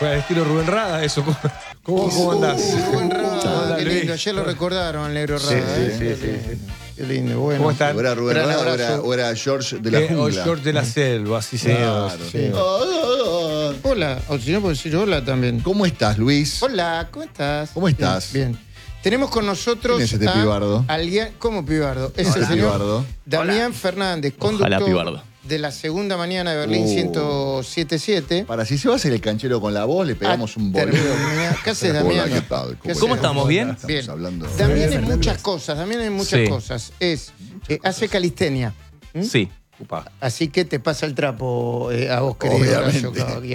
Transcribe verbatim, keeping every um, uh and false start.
Fue al estilo Rubén Rada, eso. ¿Cómo, cómo, cómo andás? Uh, Rubén Rada, Hola, qué Luis. lindo. Ayer lo recordaron al negro Rada. Sí, ¿eh? sí, Qué sí, lindo. sí. Qué lindo, bueno. ¿Cómo están? O era Rubén Gran Rada o abrazo. era, o era George de la Eh, o Jungla. George de la Selva, sí, señor. Claro. Sí. Oh, Hola, o si no puedo decir hola también. ¿Cómo estás, Luis? Hola, ¿cómo estás? ¿Cómo estás? Bien. bien. Tenemos con nosotros ¿Quién es este a pibardo? alguien, ¿cómo pibardo? Es el Hola, señor pibardo. Damián Fernández, Ojalá, conductor pibardo. de la segunda mañana de Berlín Uh. ciento siete punto siete. Para si se va a hacer el canchero con la voz, le pegamos un boleo. Termina- ¿Qué haces, Damián? Hola, ¿qué tal? ¿Qué ¿Cómo haces? estamos? ¿Bien? Estamos Bien. hablando. Damián en muchas cosas, Damián en muchas Sí. cosas. Es, eh, hace calistenia. ¿Mm? Sí. Upa. Así que te pasa el trapo eh, a vos, querido Obviamente. Horacio Cavaglia.